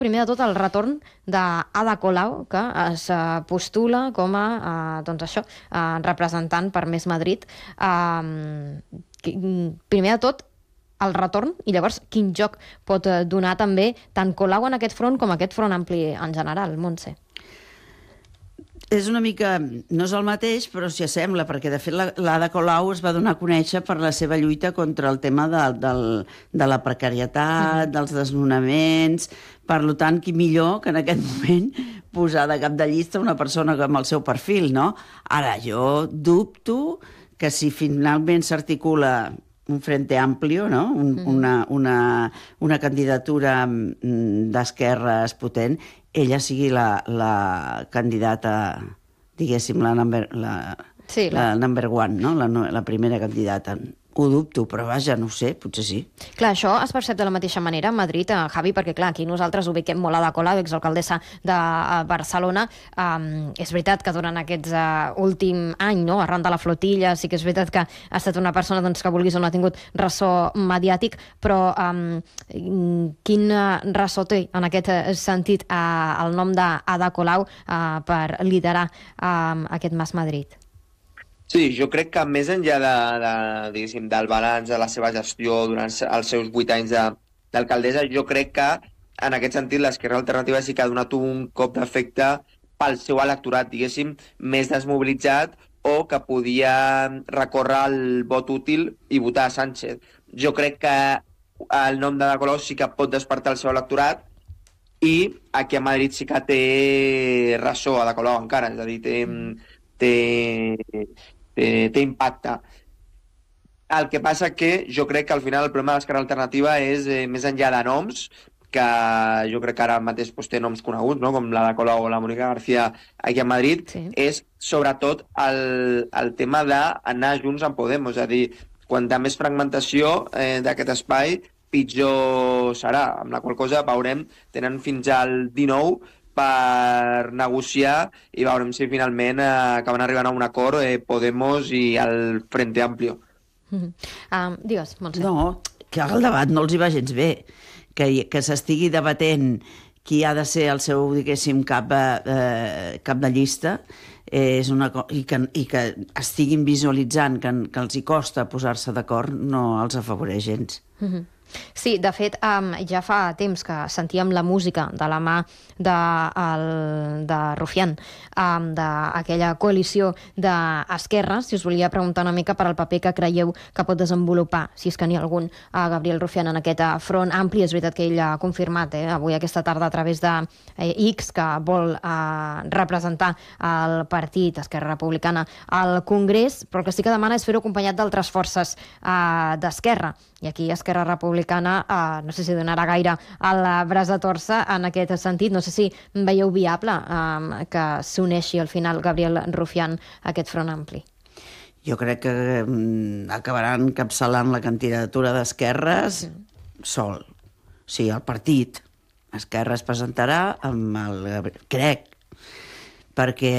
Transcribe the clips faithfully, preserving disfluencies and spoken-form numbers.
Primer de tot, el retorn d'Ada Colau, que es eh, postula com a eh, doncs això, eh, representant per Més Madrid. Eh, primer de tot, el retorn, i llavors quin joc pot eh, donar també tant Colau en aquest front com aquest front ampli en general, Montse? És una mica... no és el mateix, però s'hi assembla, perquè de fet l'Ada Colau es va donar a conèixer per la seva lluita contra el tema de, del, de la precarietat, mm. dels desnonaments. Per tant, qui millor que en aquest moment posar de cap de llista una persona amb el seu perfil, no? Ara, jo dubto que si finalment s'articula un frente amplio, no? Un, mm. una, una, una candidatura d'esquerres potent, ella sigui la, la candidata, diguéssim, la number, la, sí, la... la number one, no? la, la primera candidata. Ho dubto, però vaja, no ho sé, potser sí. Clar, això es percep de la mateixa manera a Madrid, a Javi, perquè clar, aquí nosaltres ubiquem molt a Ada Colau, exalcaldessa de Barcelona. Um, és veritat que durant aquests uh, últim any, no, arran de la flotilla, sí que és veritat que ha estat una persona doncs, que vulguis o no ha tingut ressò mediàtic, però um, quin ressò té en aquest sentit uh, el nom d'Ada Colau uh, per liderar um, aquest Mas Madrid? Sí, jo crec que més enllà de, de, diguéssim, del balanç de la seva gestió durant els seus vuit anys d'alcaldessa, jo crec que en aquest sentit l'Esquerra Alternativa sí que ha donat un cop d'efecte pel seu electorat, diguéssim, més desmobilitzat o que podia recórrer el vot útil i votar a Sánchez. Jo crec que el nom d'Ada Colau sí que pot despertar el seu electorat i aquí a Madrid sí que té ressò Ada Colau encara, és a dir, té... té Té, té impacte. El que passa que jo crec que al final el problema de l'Esquerra Alternativa és eh, més enllà de noms, que jo crec que ara mateix pues, té noms coneguts, no? Com la de Colau o la Mónica García aquí a Madrid, sí. És sobretot el, el tema d'anar junts amb Podemos, és a dir, quanta més fragmentació eh, d'aquest espai, pitjor serà, amb la qual cosa veurem, tenen fins al dinou per negociar i veurem si finalment eh, acaben arribant a un acord eh, Podemos i el Frente Amplio. Mm-hmm. um, digues, Montse. No, que el debat no els hi va gens bé, que, que s'estigui debatent qui ha de ser el seu, diguéssim, cap, eh, cap de llista, eh, és una co i, que, i que estiguin visualitzant que, que els hi costa posar-se d'acord no els afavoreix gens. Mm-hmm. Sí, de fet, um, ja fa temps que sentíem la música de la mà de, el, de Rufián, um, d'aquella coalició d'esquerres. Si us volia preguntar una mica per al paper que creieu que pot desenvolupar, si és que n'hi ha algun, a Gabriel Rufián en aquest front ampli. És veritat que ell ha confirmat eh, avui aquesta tarda a través de eh, X que vol eh, representar el partit Esquerra Republicana al Congrés, però el que sí que demana és fer-ho acompanyat d'altres forces eh, d'esquerra. I aquí Esquerra Republicana, eh, no sé si donarà gaire a la brasa torça en aquest sentit. No sé si veieu viable eh, que s'uneixi al final Gabriel Rufián a aquest front ampli. Jo crec que mm, acabaran encapçalant la candidatura d'esquerres sí. sol. O sigui, el partit Esquerra es presentarà amb el... crec, perquè...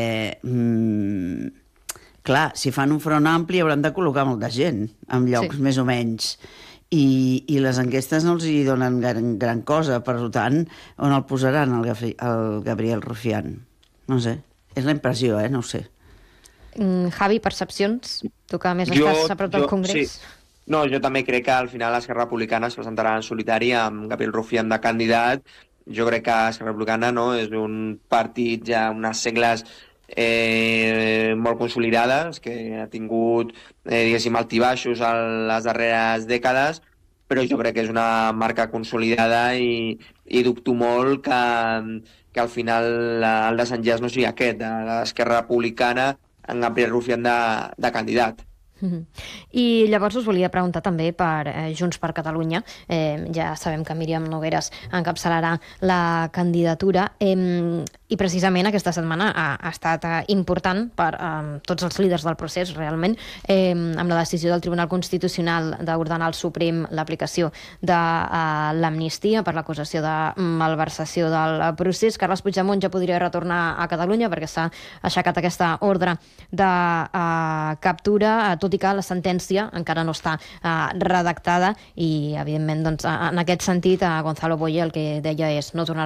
Mm, clar, si fan un front ampli hauran de col·locar molta gent en llocs sí. més o menys. I, I les enquestes no els hi donen gran, gran cosa, per tant, on el posaran, el, Gafri, el Gabriel Rufián? No sé, és la impressió, eh? No ho sé. Mm, Javi, percepcions? Tu que més jo, estàs a prop del Congrés. Sí. No, jo també crec que al final l'Esquerra Republicana es presentarà en solitari amb Gabriel Rufián de candidat. Jo crec que Esquerra Republicana no, és un partit ja unes segles Eh, molt consolidades, que ha tingut eh, diguéssim altibaixos a les darreres dècades, però jo crec que és una marca consolidada i, i dubto molt que, que al final el desenllaç no sigui aquest, de l'Esquerra Republicana en Gabriel Rufián de, de candidat. Mm-hmm. I llavors us volia preguntar també per eh, Junts per Catalunya. Eh, ja sabem que Míriam Nogueras encapçalarà la candidatura. Eh, I precisament aquesta setmana ha, ha estat eh, important per eh, tots els líders del procés, realment, eh, amb la decisió del Tribunal Constitucional d'ordenar al Suprem l'aplicació de eh, l'amnistia per l'acusació de malversació del procés. Carles Puigdemont ja podria retornar a Catalunya perquè s'ha aixecat aquesta ordre de eh, captura, eh, tot i que la sentència encara no està eh, redactada i, evidentment, doncs, en aquest sentit, eh, Gonzalo Boye el que deia és no tornar